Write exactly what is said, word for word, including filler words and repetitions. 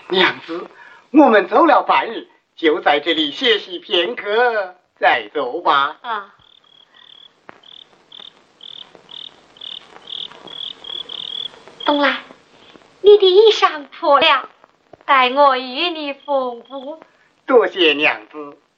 娘子，我们走了半日，就在这里歇息片刻，再走吧。 啊。东来，你的衣裳破了，待我与你缝补。 多谢娘子。